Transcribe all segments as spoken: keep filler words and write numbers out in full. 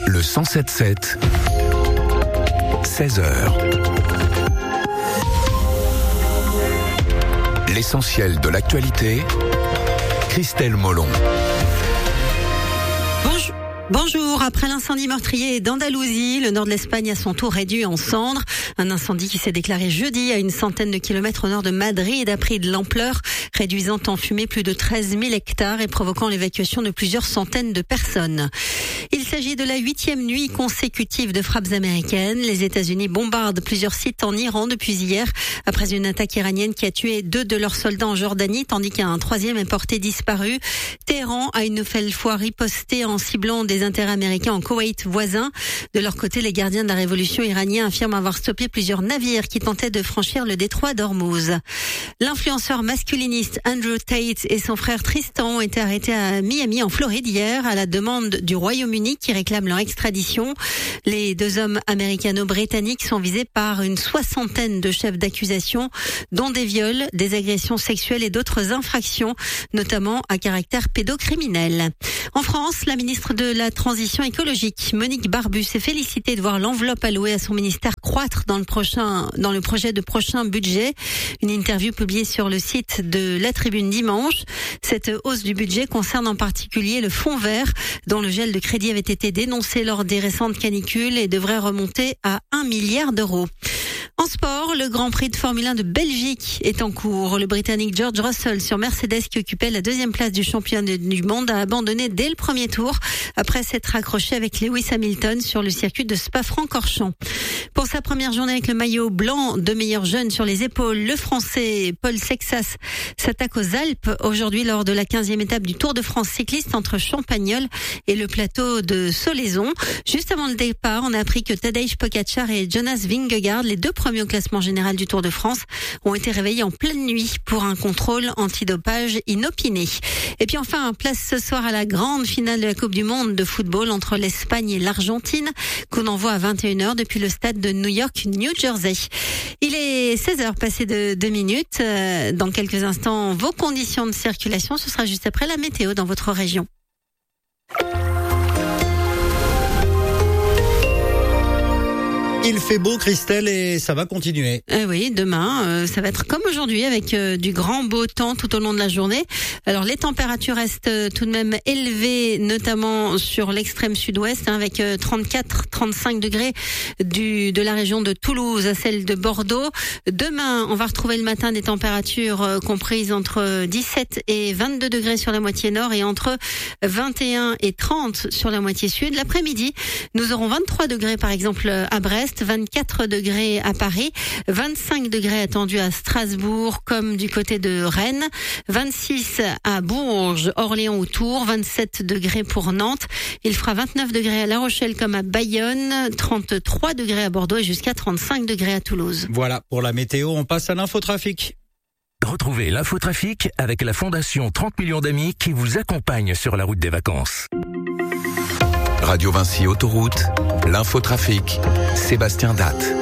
Le cent sept sept, seize heures. L'essentiel de l'actualité, Christelle Molon. Bonjour. Bonjour. Après l'incendie meurtrier d'Andalousie, le nord de l'Espagne a son tour réduit en cendres. Un incendie qui s'est déclaré jeudi à une centaine de kilomètres au nord de Madrid a pris de l'ampleur, réduisant en fumée plus de treize mille hectares et provoquant l'évacuation de plusieurs centaines de personnes. Il s'agit de la huitième nuit consécutive de frappes américaines. Les États-Unis bombardent plusieurs sites en Iran depuis hier, après une attaque iranienne qui a tué deux de leurs soldats en Jordanie, tandis qu'un troisième est porté disparu. Téhéran a une nouvelle fois riposté en ciblant des intérêts américains en Koweït voisin. De leur côté, les gardiens de la révolution iranienne affirment avoir stoppé plusieurs navires qui tentaient de franchir le détroit d'Ormuz. L'influenceur masculiniste Andrew Tate et son frère Tristan ont été arrêtés à Miami en Floride hier à la demande du Royaume-Uni qui réclame leur extradition. Les deux hommes américano-britanniques sont visés par une soixantaine de chefs d'accusation, dont des viols, des agressions sexuelles et d'autres infractions, notamment à caractère pédocriminel. En France, la ministre de la Transition écologique, Monique Barbu, s'est félicitée de voir l'enveloppe allouée à son ministère croître dans le prochain, dans le projet de prochain budget. Une interview publiée sur le site de La Tribune dimanche. Cette hausse du budget concerne en particulier le fonds vert, dont le gel de crédit avait été dénoncé lors des récentes canicules et devrait remonter à un milliard d'euros. En sport, le Grand Prix de Formule un de Belgique est en cours. Le Britannique George Russell sur Mercedes, qui occupait la deuxième place du championnat du monde, a abandonné dès le premier tour après s'être accroché avec Lewis Hamilton sur le circuit de Spa-Francorchamps. Pour sa première journée avec le maillot blanc de meilleur jeune sur les épaules, le Français Paul Sexas s'attaque aux Alpes aujourd'hui lors de la quinzième étape du Tour de France cycliste entre Champagnole et le plateau de Solaison. Juste avant le départ, on a appris que Tadej Pogačar et Jonas Vingegaard, les deux premiers au classement général du Tour de France, ont été réveillés en pleine nuit pour un contrôle antidopage inopiné. Et puis enfin, place ce soir à la grande finale de la Coupe du Monde de football entre l'Espagne et l'Argentine, qu'on envoie à vingt et une heures depuis le stade de New York, New Jersey. Il est seize heures passées de deux minutes. Dans quelques instants, vos conditions de circulation, ce sera juste après la météo dans votre région. Il fait beau, Christelle, et ça va continuer. Euh, oui, demain, euh, ça va être comme aujourd'hui avec euh, du grand beau temps tout au long de la journée. Alors, les températures restent euh, tout de même élevées, notamment sur l'extrême sud-ouest, hein, avec euh, trente-quatre, trente-cinq degrés du de la région de Toulouse à celle de Bordeaux. Demain, on va retrouver le matin des températures euh, comprises entre dix-sept et vingt-deux degrés sur la moitié nord et entre vingt et un et trente sur la moitié sud. L'après-midi, nous aurons vingt-trois degrés par exemple à Brest, vingt-quatre degrés à Paris, vingt-cinq degrés attendus à Strasbourg comme du côté de Rennes, vingt-six à Bourges, Orléans ou Tours, vingt-sept degrés pour Nantes. Il fera vingt-neuf degrés à La Rochelle comme à Bayonne, trente-trois degrés à Bordeaux et jusqu'à trente-cinq degrés à Toulouse. Voilà, pour la météo, on passe à l'infotrafic. Retrouvez l'infotrafic avec la Fondation trente millions d'amis qui vous accompagne sur la route des vacances. Radio Vinci Autoroute, l'infotrafic, Sébastien Datte.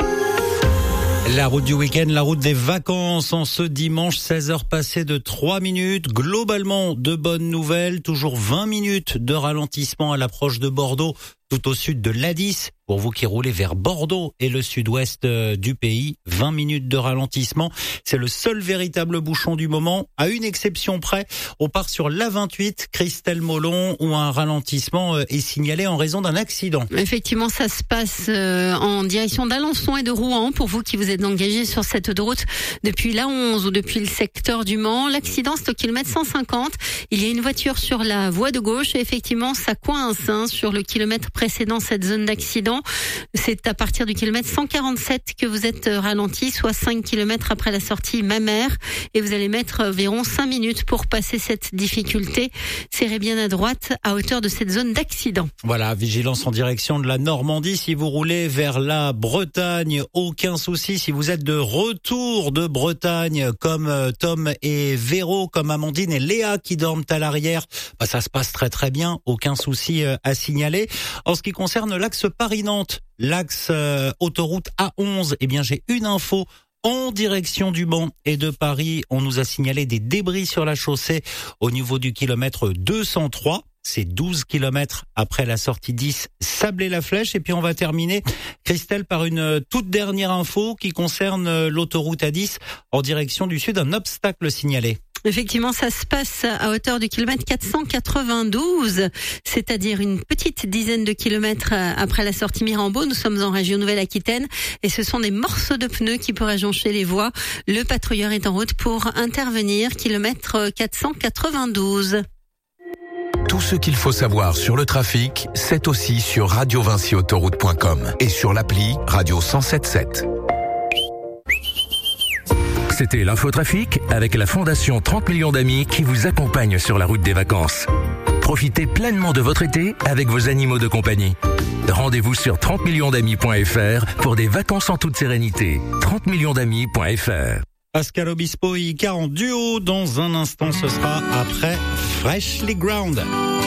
La route du week-end, la route des vacances en ce dimanche, seize heures passées de trois minutes. Globalement, de bonnes nouvelles, toujours vingt minutes de ralentissement à l'approche de Bordeaux, tout au sud de l'A dix. Pour vous qui roulez vers Bordeaux et le sud-ouest du pays, vingt minutes de ralentissement. C'est le seul véritable bouchon du moment. À une exception près, on part sur l'A vingt-huit, Christelle Molon, où un ralentissement est signalé en raison d'un accident. Effectivement, ça se passe en direction d'Alençon et de Rouen. Pour vous qui vous êtes engagés sur cette route depuis l'A onze ou depuis le secteur du Mans, l'accident c'est au kilomètre cent cinquante. Il y a une voiture sur la voie de gauche et effectivement, ça coince hein, sur le kilomètre précédent cette zone d'accident. C'est à partir du kilomètre cent quarante-sept que vous êtes ralenti, soit cinq kilomètres après la sortie Mamère. Et vous allez mettre environ cinq minutes pour passer cette difficulté. Serrez bien à droite, à hauteur de cette zone d'accident. Voilà, vigilance en direction de la Normandie. Si vous roulez vers la Bretagne, aucun souci. Si vous êtes de retour de Bretagne, comme Tom et Véro, comme Amandine et Léa qui dorment à l'arrière, bah ça se passe très très bien. Aucun souci à signaler. En ce qui concerne l'axe Paris-Nantes, l'axe euh, autoroute A onze, eh bien j'ai une info. En direction du Mans et de Paris, on nous a signalé des débris sur la chaussée au niveau du kilomètre deux cent trois. c'est douze kilomètres après la sortie dix, Sablé-la-Flèche. Et puis on va terminer, Christelle, par une toute dernière info qui concerne l'autoroute A dix en direction du sud, un obstacle signalé. Effectivement, ça se passe à hauteur du kilomètre quatre cent quatre-vingt-douze, c'est-à-dire une petite dizaine de kilomètres après la sortie Mirambeau. Nous sommes en région Nouvelle-Aquitaine et ce sont des morceaux de pneus qui pourraient joncher les voies. Le patrouilleur est en route pour intervenir, kilomètre quatre cent quatre-vingt-douze. Tout ce qu'il faut savoir sur le trafic, c'est aussi sur radio vinci autoroute point com et sur l'appli Radio cent sept sept. C'était l'infotrafic avec la Fondation trente millions d'amis qui vous accompagne sur la route des vacances. Profitez pleinement de votre été avec vos animaux de compagnie. Rendez-vous sur trente millions d'amis point f r pour des vacances en toute sérénité. trente millions d'amis point f r. Pascal Obispo et Icar en duo dans un instant, ce sera après Freshly Ground.